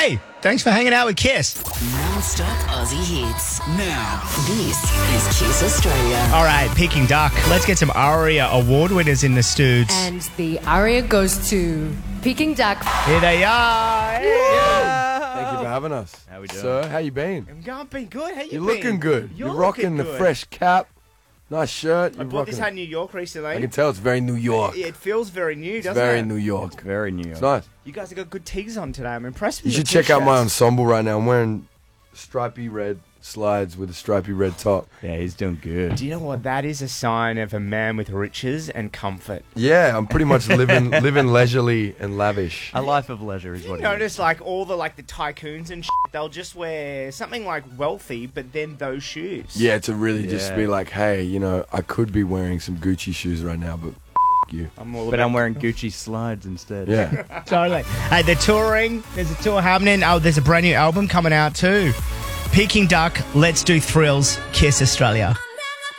Hey, thanks for hanging out with Kiss. Non-stop Aussie hits. Now, this is Kiss Australia. All right, Peking Duck. Let's get some ARIA award winners in the studs. And the aria goes to Peking Duck. Here they are. Thank you for having us. How we doing? Sir, how you been? I'm been good. How you You're been? looking good. You're rocking looking the good. fresh cap. Nice shirt. I bought this hat in New York recently. I can tell it's very New York. It feels very new, doesn't Very it? New York. Very new. It's nice. You guys have got good tees on today. I'm impressed You with should your check out my t-shirts. ensemble right now. I'm wearing stripy red slides with a stripy red top. Yeah, he's doing good. Do you know what? That is a sign of a man with riches and comfort. Yeah, I'm pretty much living leisurely and lavish. A life of leisure is what You he is. notice like all the tycoons and shit, they'll just wear something like wealthy, but then those shoes. Yeah, to really just Yeah. be like, hey, you know, I could be wearing some Gucci shoes right now, but you. I'm all But about I'm wearing Gucci slides instead. Yeah. Totally. Hey, they're touring. There's a tour happening. Oh, there's a brand new album coming out too. Peking Duck, Let's Do Thrills, Kiss Australia.